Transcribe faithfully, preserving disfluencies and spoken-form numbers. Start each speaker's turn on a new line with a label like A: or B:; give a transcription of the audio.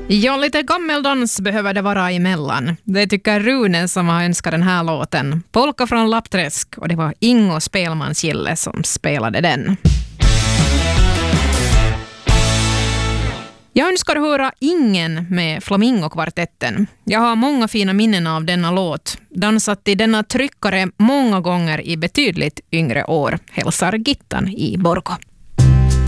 A: Ja, lite gammeldans behöver det vara emellan. Det tycker Rune som har önskat den här låten. Polka från Lappträsk, och det var Ingo Spelmansgille som spelade den. Jag önskar höra Ingen med Flamingo-kvartetten. Jag har många fina minnen av denna låt. Dansat i denna tryckare många gånger i betydligt yngre år. Hälsar Gittan i Borgå.